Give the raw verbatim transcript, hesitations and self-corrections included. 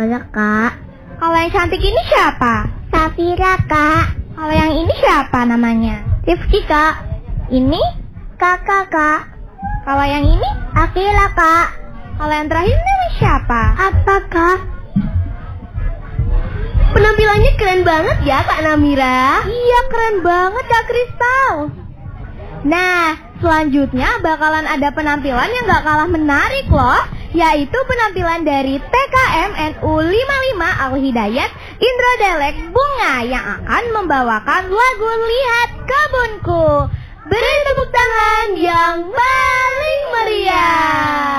Halo kak. Kalau yang cantik ini siapa? Safira kak. Kalau yang ini siapa namanya? Rifki kak. Ini? Kakak kak. Kalau yang ini? Akila kak. Kalau yang terakhir namanya siapa? Apa kak? Penampilannya keren banget ya Kak Namira. Iya keren banget Kak Kristal. Nah selanjutnya bakalan ada penampilan yang gak kalah menarik loh, yaitu penampilan dari T K M N U lima puluh lima Al-Hidayat Indro Delek Bunga yang akan membawakan lagu Lihat Kebunku. Beri tepuk tangan yang paling meriah.